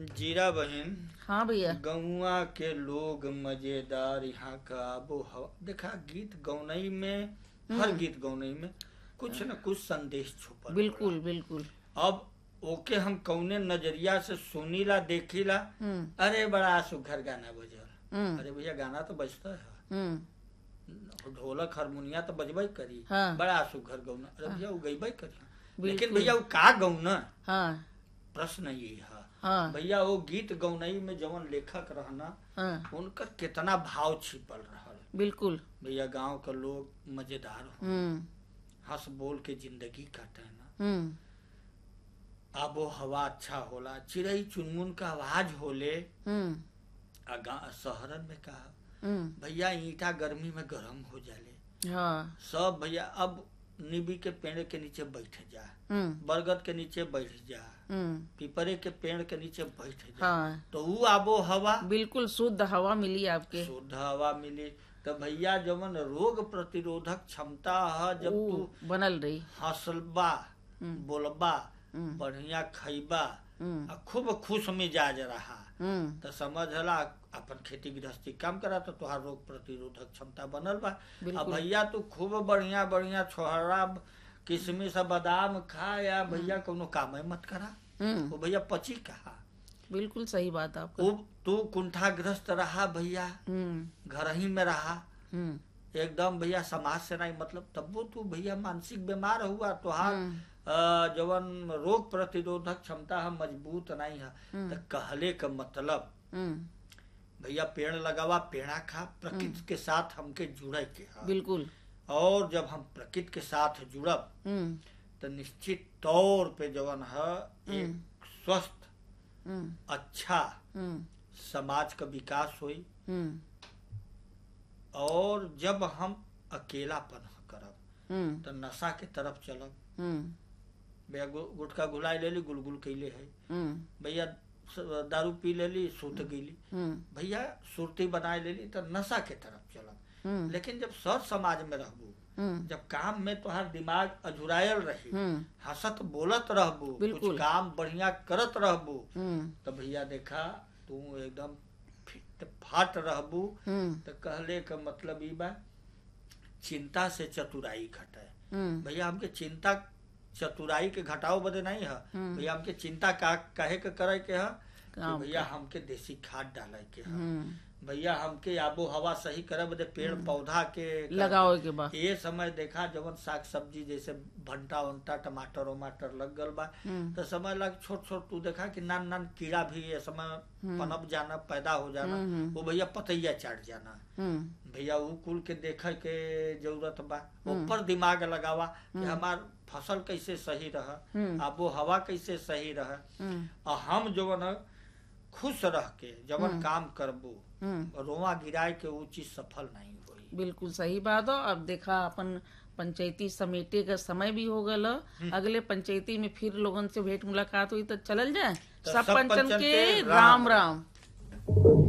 जीरा बहन, हाँ भैया। गौवा के लोग मजेदार, यहाँ का आबो हवा। देखा गीत गौनई में, हर गीत गौनई में कुछ न कुछ संदेश छुपल बिल्कुल होला। बिल्कुल। अब ओके हम कौने नजरिया से सुनीला देखीला, अरे बड़ा सुघर गाना बजल। अरे भैया गाना तो बजता है, ढोलक हारमोनिया तो बजबे करी। हाँ। बड़ा सुघर गौना, अरे भैया वो गईबे करी, लेकिन बिल्कुल। भैया वो का गौना, हाँ प्रश्न ये है। हाँ भैया वो गीत गौनई में जवन लेखक रहना, हाँ उनका कितना भाव छिपल रहल। बिल्कुल। भैया गांव के लोग मजेदार हो, हंस बोल के जिंदगी काटे ना, आबो हवा अच्छा होला, चिड़ई चुनमुन का आवाज होले। शहरन में कहा भैया ईटा गर्मी में गर्म हो जाले। हाँ सब भैया अब नीबी के पेड़ के नीचे बैठ जा, बरगद के नीचे बैठ जा, पीपरे के पेड़ के नीचे बैठ जा। हाँ तो वो आबो हवा, बिल्कुल शुद्ध हवा मिली आपके। शुद्ध हवा मिली। तो भैया जवन रोग प्रतिरोधक क्षमता है, जब तू बनल रही, हंसलबा, बोलबा, बढ़िया खैबा, खूब खुश मिजाज रहा, तो समझला अपन खेती गृहस्थी काम करा तो तुहार रोग प्रतिरोधक क्षमता बनल बा। अब भैया तू खूब बढ़िया बढ़िया छोहरा किशमिश बादाम खा, या भैया कोनो काम मत करा, वो भैया पची कहा। बिल्कुल सही बात आपका। तू कुंठाग्रस्त रहा भैया, घर ही में रहा एकदम भैया, समाज से नहीं मतलब, तब वो तू भैया मानसिक बीमार हुआ, तुहार जवन रोग प्रतिरोधक क्षमता है मजबूत नहीं है। तो कहले का मतलब भैया पेड़ लगावा, पेड़ा खा, प्रकृति के साथ हमके जुड़े के है। बिल्कुल। और जब हम प्रकृति के साथ जुड़ब तो निश्चित तौर पे जवन है एक स्वस्थ अच्छा समाज का विकास हुई। और जब हम अकेलापन करब तो नशा के तरफ चलब। भैया गुटखा घुलाई लेली, गुलगुल कैले है, भैया दारू पी लेली, सूत गईली, भैया सुरती बनाए लेली, तो नशा के तरफ चलब। लेकिन जब सर समाज में रहबू, जब काम में तुहार दिमाग अझुरायल रही, हंसत बोलत रहबू, कुछ काम बढ़िया करत रहबू, तो भैया देखा तू एकदम फिट फाट रहबू। तो कहले का मतलब ई बा, चिंता से चतुराई घटे। भैया हमके चिंता चतुराई के घटाओ बदे नहीं है भैया, हमके चिंता काहे के करे के है कि भैया हमके देसी खाद डाले के है। भैया हमके आबो हवा सही करे बदे पेड़ पौधा के लगाओ के बा। ये समय देखा जवन साग सब्जी जैसे भंटा वंटा टमाटर वमाटर लग गल बा, तो समय लग छोट छोट तू देखा कि नान नान कीड़ा भी ये समय पनप जाना, पैदा हो जाना, वो भैया पतैया चाट जाना। भैया वो कुल के देखे के जरूरत बा। ऊपर दिमाग लगावा कि हमार फसल कैसे सही रहा, आबो हवा कैसे सही रहा, और हम जवन खुश रह के जवन काम करबू, रोआ गिराए के वो चीज सफल नहीं हुई। बिल्कुल सही बात हो। अब देखा अपन पंचायती समिति का समय भी हो गल, अगले पंचायती में फिर लोगन से भेंट मुलाकात हुई तो चलल जाए। सब पंचन के राम राम।